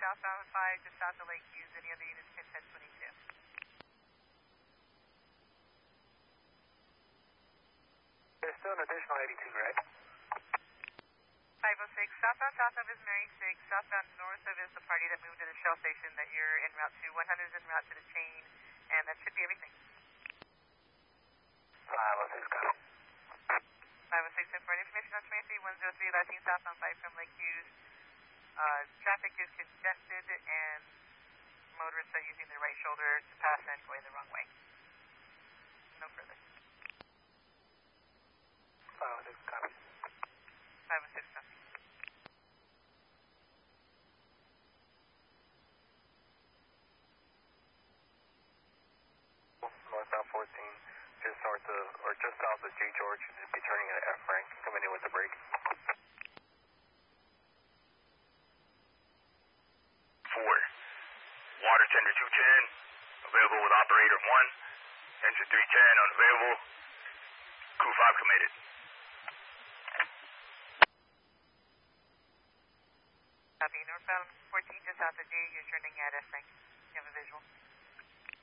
southbound 5 just south of Lake Hughes. Any other units can 1022. There's still an additional 82, right? 506, southbound south of is Mary 6, southbound north of is the party that moved to the Shell station that you're en route to. 100 is en route to the chain, and that should be everything. 506, copy. 506, and for information on 23103, last seen southbound 5 from Lake Hughes. Traffic is congested, and motorists are using their right shoulder to pass and going the wrong way. No further. 506, copy. 506, copy. Northbound 14, just north of, or just south of J. George, should be turning at F rank, coming in with the brake. 4, water tender 210, available with operator 1, engine 310 unavailable, crew 5 committed. Copy, northbound 14 just south of J, you're turning at F rank. You have a visual.